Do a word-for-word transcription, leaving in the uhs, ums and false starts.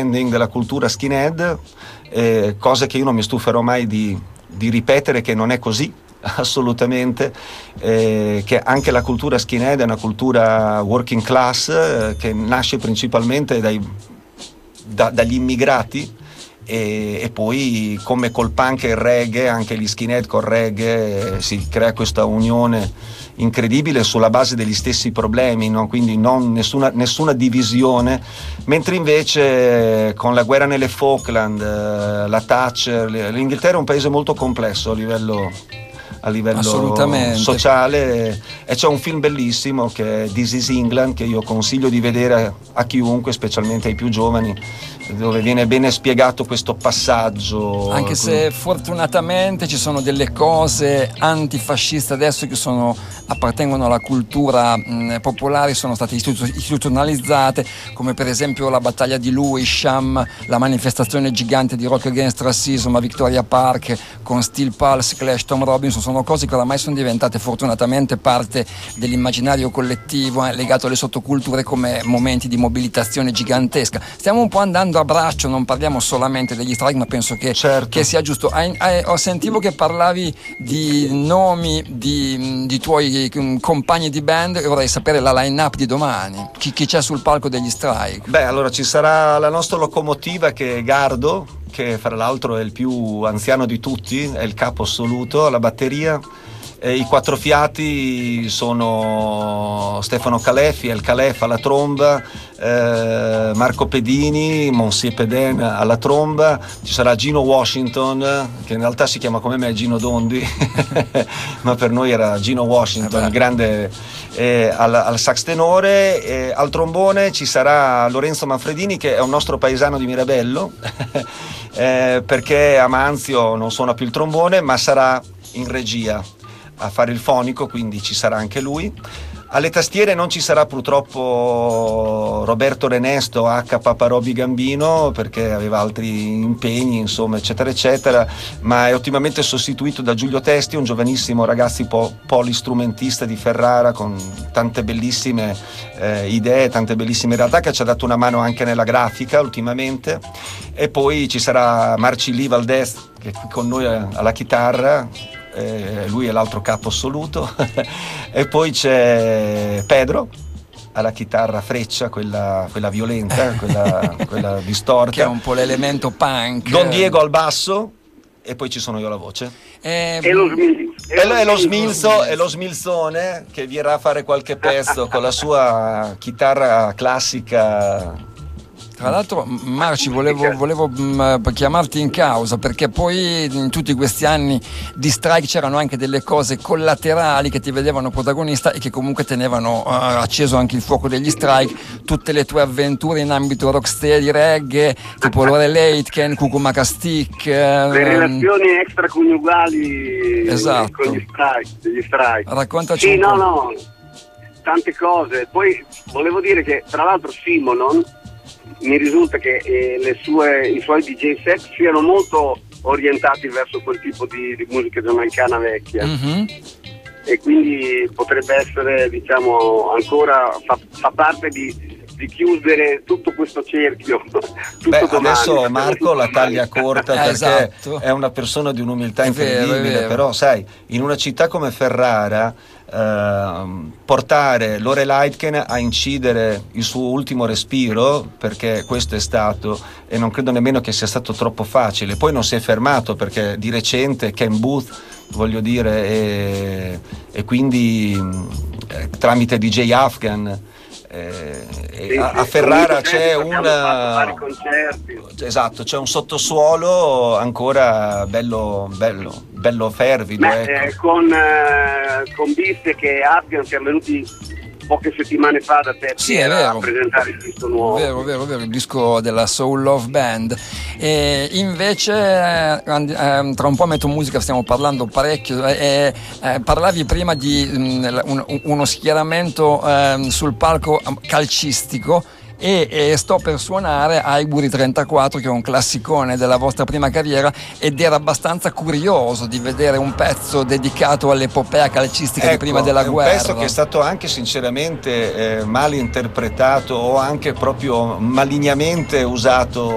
della cultura skinhead, eh, cose che io non mi stuferò mai di, di ripetere, che non è così assolutamente, eh, che anche la cultura skinhead è una cultura working class, eh, che nasce principalmente dai, da, dagli immigrati, e, e poi come col punk e il reggae, anche gli skinhead col reggae, eh, si crea questa unione incredibile sulla base degli stessi problemi, no? Quindi non nessuna, nessuna divisione, mentre invece con la guerra nelle Falkland, eh, la Thatcher, l'Inghilterra è un paese molto complesso a livello a livello sociale, e c'è un film bellissimo che è This is England, che io consiglio di vedere a chiunque, specialmente ai più giovani, dove viene bene spiegato questo passaggio. Anche se fortunatamente ci sono delle cose antifasciste adesso che sono, appartengono alla cultura mh, popolare, sono state istitu- istituzionalizzate, come per esempio la battaglia di Lewisham, la manifestazione gigante di Rock Against Racism a Victoria Park con Steel Pulse, Clash, Tom Robinson. Sono cose che oramai sono diventate fortunatamente parte dell'immaginario collettivo, eh, legato alle sottoculture come momenti di mobilitazione gigantesca. Stiamo un po' andando a braccio, non parliamo solamente degli strike, ma penso che, certo. che sia giusto. Hai, hai, ho sentivo che parlavi di nomi di, di tuoi compagni di band, e vorrei sapere la line-up di domani. Chi, chi c'è sul palco degli strike? Beh, allora ci sarà la nostra locomotiva, che è Gardo, che fra l'altro è il più anziano di tutti, è il capo assoluto alla batteria. E i quattro fiati sono Stefano Caleffi, El Calef alla tromba, eh, Marco Pedini, Monsieur Pedin alla tromba, ci sarà Gino Washington, che in realtà si chiama come me Gino Dondi, ma per noi era Gino Washington, il grande, eh, al, al sax tenore, eh, al trombone ci sarà Lorenzo Manfredini, che è un nostro paesano di Mirabello, eh, perché Amanzio non suona più il trombone, ma sarà in regia a fare il fonico, quindi ci sarà anche lui. Alle tastiere non ci sarà purtroppo Roberto Renesto H Paparobi Gambino, perché aveva altri impegni, insomma, eccetera eccetera, ma è ottimamente sostituito da Giulio Testi, un giovanissimo ragazzo po- polistrumentista di Ferrara con tante bellissime eh, idee, tante bellissime realtà, che ci ha dato una mano anche nella grafica ultimamente. E poi ci sarà Marcilli Valdez, che è qui con noi alla chitarra. Eh, lui è l'altro capo assoluto. E poi c'è Pedro alla chitarra freccia, quella, quella violenta, quella, quella distorta, che è un po' l'elemento punk. Don Diego al basso, e poi ci sono io alla voce. Eh, e lo, smil- e lo, e lo smilzo e lo smilzone, che verrà a fare qualche pezzo con la sua chitarra classica. Tra l'altro, Marci, volevo, volevo mh, chiamarti in causa, perché poi in tutti questi anni di strike c'erano anche delle cose collaterali che ti vedevano protagonista e che comunque tenevano uh, acceso anche il fuoco degli strike. Tutte le tue avventure in ambito rocksteady, reggae, tipo Laurel Aitken, Cucumaca Stick, le ehm... relazioni extraconiugali, esatto, con gli strike, degli strike. Raccontaci sì, un no, po'. no, tante cose. Poi volevo dire che tra l'altro Simonon, mi risulta che eh, le sue, i suoi D J set siano molto orientati verso quel tipo di, di musica giamaicana vecchia, mm-hmm. e quindi potrebbe essere, diciamo, ancora fa, fa parte di, di chiudere tutto questo cerchio. Tutto Beh, domani. adesso Marco la taglia corta, perché esatto. è una persona di un'umiltà È incredibile, vero, è vero. però sai, in una città come Ferrara, Uh, portare Laurel Aitken a incidere il suo ultimo respiro, perché questo è stato, e non credo nemmeno che sia stato troppo facile. Poi non si è fermato, perché di recente Ken Booth, voglio dire, e, e quindi eh, tramite D J Afghan, eh, sì, a, a sì, Ferrara sì, c'è abbiamo un fatto vari concerti. Esatto, c'è un sottosuolo ancora bello bello bello fervido. Beh, ecco. eh, con, eh, con Bisse che Afghan siamo venuti poche settimane fa da te, sì, è vero, a presentare il disco nuovo. Vero, vero, vero, il disco della Soul Love Band. E invece eh, eh, tra un po' metto musica, stiamo parlando parecchio, eh, eh, parlavi prima di mh, un, uno schieramento eh, sul palco calcistico, e, e sto per suonare Highbury trentaquattro, che è un classicone della vostra prima carriera, ed era abbastanza curioso di vedere un pezzo dedicato all'epopea calcistica, ecco, di prima della è un guerra. Un pezzo che è stato anche sinceramente eh, mal interpretato, o anche proprio malignamente usato